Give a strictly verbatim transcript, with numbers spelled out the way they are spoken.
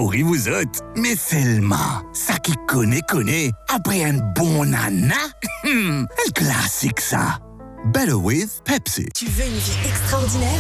souris vous autres. Mais seulement, ça qui connaît, connaît. Après un bon nana, un classique ça. Better with Pepsi. Tu veux une vie extraordinaire?